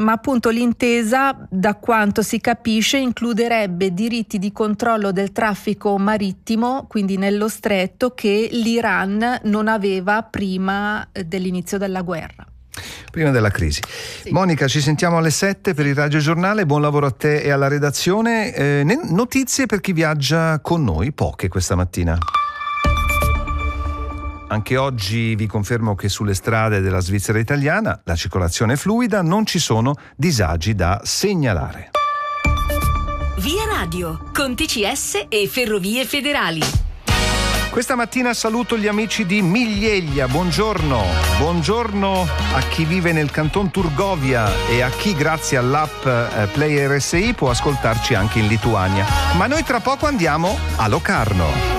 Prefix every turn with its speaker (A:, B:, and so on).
A: ma appunto l'intesa, da quanto si capisce, includerebbe diritti di controllo del traffico marittimo, quindi nello stretto, che l'Iran non aveva prima dell'inizio della guerra.
B: Prima della crisi. Sì. Monica, ci sentiamo alle 7 per il Radio Giornale. Buon lavoro a te e alla redazione. Notizie per chi viaggia con noi, poche questa mattina. Anche oggi vi confermo che sulle strade della Svizzera italiana la circolazione è fluida, non ci sono disagi da segnalare.
C: Via Radio, con TCS e Ferrovie Federali.
B: Questa mattina saluto gli amici di Miglieglia, buongiorno. Buongiorno a chi vive nel canton Turgovia e a chi grazie all'app Play RSI può ascoltarci anche in Lituania. Ma noi tra poco andiamo a Locarno.